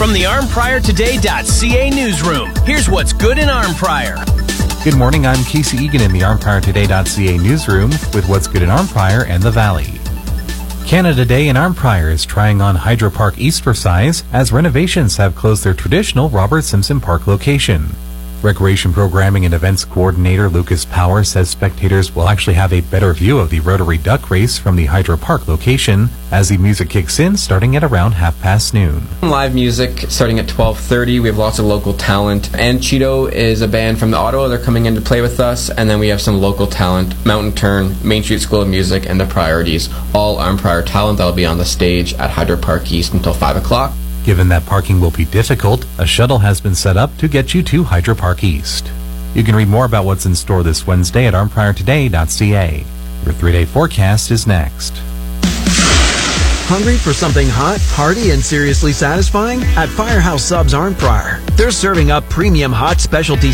From the ArmPriorToday.ca newsroom, here's what's good in Armprior. Good morning, I'm Casey Egan in the ArmPriorToday.ca newsroom with what's good in Armprior and the Valley. Canada Day in Armprior is trying on Hydro Park East for size as renovations have closed their traditional Robert Simpson Park location. Recreation Programming and Events Coordinator Lucas Power says spectators will actually have a better view of the Rotary Duck Race from the Hydro Park location as the music kicks in starting at around noon. Live music starting at 12:30. We have lots of local talent. And Cheeto is a band from Ottawa. They're coming in to play with us. And then we have some local talent, Mountain Turn, Main Street School of Music, and The Priorities. All Armprior talent that will be on the stage at Hydro Park East until 5 o'clock. Given that parking will be difficult, a shuttle has been set up to get you to Hydro Park East. You can read more about what's in store this Wednesday at armpriortoday.ca. Your 3-day forecast is next. Hungry for something hot, hearty, and seriously satisfying? At Firehouse Subs Armprior, they're serving up premium hot specialty